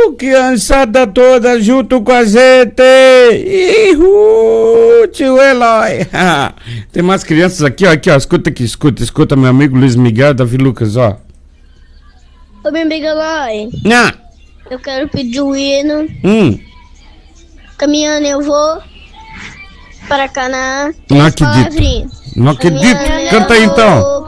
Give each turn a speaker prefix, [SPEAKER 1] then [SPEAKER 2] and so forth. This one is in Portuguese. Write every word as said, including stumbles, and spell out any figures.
[SPEAKER 1] Uhul, criançada toda junto com a gente. Uhul, tio Eloy. Tem mais crianças aqui, ó, aqui, ó. Escuta aqui, escuta, escuta, meu amigo Luiz Miguel, Davi Lucas, ó.
[SPEAKER 2] Ô, meu amigo Eloy.
[SPEAKER 1] Não.
[SPEAKER 2] Eu quero pedir o hino.
[SPEAKER 1] Hum.
[SPEAKER 2] Caminhando eu vou para Canaã.
[SPEAKER 1] Não acredito. Não acredito. Canta aí então.